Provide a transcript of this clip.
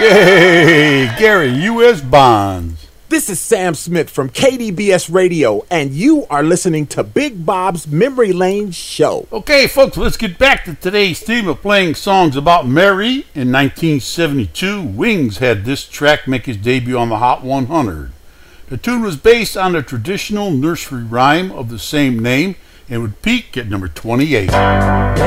Hey, Gary, U.S. Bonds. This is Sam Smith from KDBS Radio, and you are listening to Big Bob's Memory Lane Show. Okay, folks, let's get back to today's theme of playing songs about Mary. In 1972, Wings had this track make its debut on the Hot 100. The tune was based on the traditional nursery rhyme of the same name and would peak at number 28.